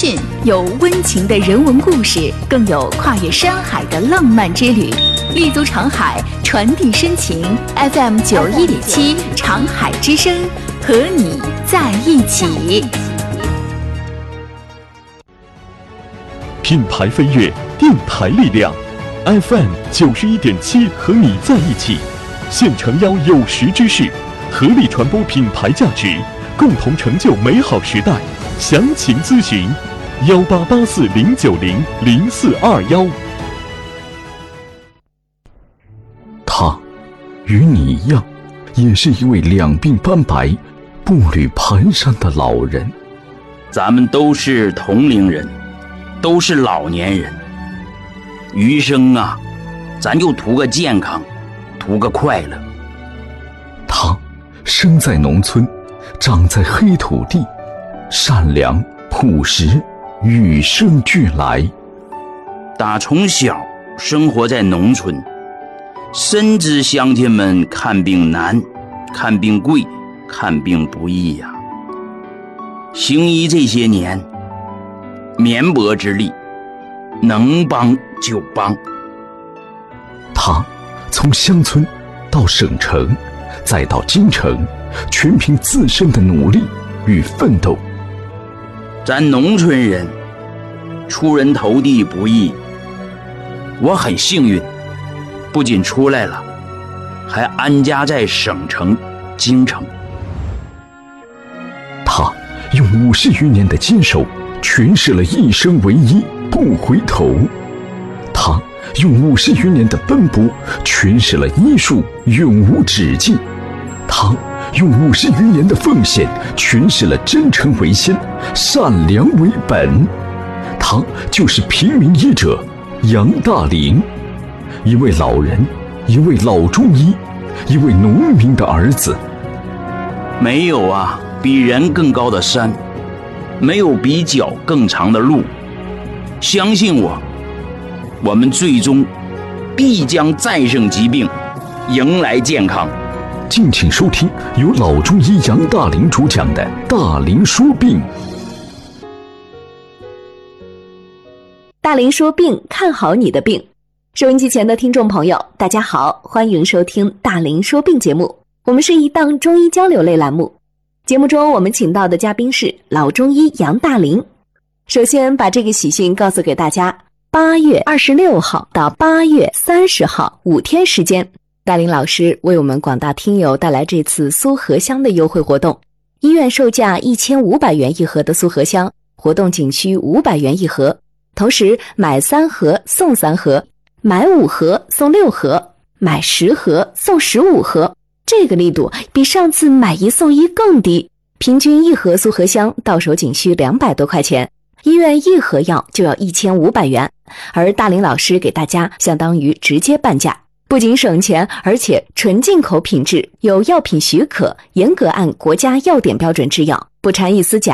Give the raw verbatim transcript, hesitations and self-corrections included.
讯，有温情的人文故事，更有跨越山海的浪漫之旅。立足长海，传递深情。F M 九一点七，长海之声，和你在一起。 品牌飞跃，电台力量。F M 九十一点七，和你在一起。现诚邀有识之士，合力传播品牌价值，共同成就美好时代。详情咨询幺八八四零九零零四二幺。 他与你一样，也是一位两鬓斑白、步履蹒跚的老人。 咱们都是同龄人，都是老年人，余生啊，咱就图个健康，图个快乐。 他生在农村，长在黑土地，善良朴实，与生俱来。 打从小生活在农村，深知乡亲们看病难，看病贵，看病不易呀、啊。行医这些年，绵薄之力，能帮就帮。 他从乡村到省城，再到京城，全凭自身的努力与奋斗。 咱农村人出人头地不易，我很幸运，不仅出来了，还安家在省城京城。 他用五十余年的坚守诠释了一生唯一不回头，他用五十余年的奔波诠释了医术永无止境，他用五十余年的奉献诠释了真诚为先，善良为本。他就是平民医者杨大林，一位老人，一位老中医，一位农民的儿子。 没有啊比人更高的山，没有比脚更长的路。相信我，我们最终必将战胜疾病，迎来健康。 敬请收听由老中医杨大林主讲的《大林说病》。 大林说病，看好你的病。收音机前的听众朋友，大家好，欢迎收听大林说病节目。我们是一档中医交流类栏目，节目中我们请到的嘉宾是老中医杨大林。首先把这个喜讯告诉给大家，八月二十六号到八月三十号五天时间，大林老师为我们广大听友带来这次苏合香的优惠活动。医院售价一千五百元一盒的苏合香，活动仅需五百元一盒，同时买三盒送三盒，买五盒送六盒，买十盒送十五盒。这个力度比上次买一送一更低，平均一盒苏合香到手仅需两百多块钱，医院一盒药就要一千五百元，而大林老师给大家相当于直接半价，不仅省钱，而且纯进口品质，有药品许可，严格按国家药典标准制药，不掺一丝假。